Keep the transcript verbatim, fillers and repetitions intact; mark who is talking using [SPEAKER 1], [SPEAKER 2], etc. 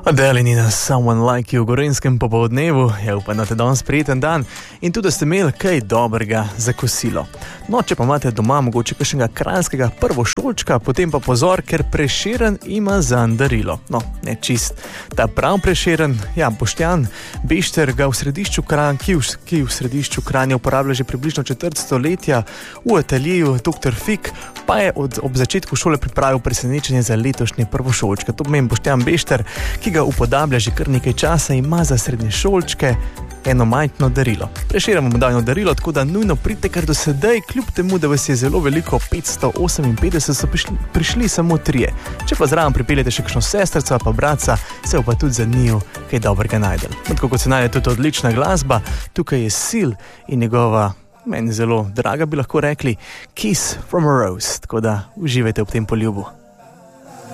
[SPEAKER 1] Adele in na Someone Like You v Gorenjskem popoldnevu je upam, da te danes prijeten dan in tudi, da ste imeli kaj dobrega za kosilo. No, če pa imate doma mogoče kakšnega kranjskega prvošolčka, potem pa pozor, ker Prešeren ima zanj darilo. No, ne čist ta prav Prešeren, ja, Boštjan Bešter ga v središču Kranj, ki v, ki v središču Kranja uporablja že približno četrt stoletja v ateljeju doktor Fik, pa je od, ob začetku šole pripravil presenečenje za letošnje prvošolčke. To pomeni Boštjan Bešter, ki ga upodablja že kar nekaj časa, ima za srednje šolčke eno majhno darilo. Prešeren mu dajno darilo, tako da nujno pridite, ker do sedaj, kljub temu, da vas je zelo veliko, petsto oseminpetdeset, so prišli, prišli samo trije. Če pa zraven pripeljete še kakšno sestrco pa bratca, se bo pa tudi za njiju kaj dobrega najdel. Tako kot se najde tudi odlična glasba, tukaj je Seal in njegova, meni zelo draga bi lahko rekli, Kiss from a Rose, tako da uživajte ob tem poljubu.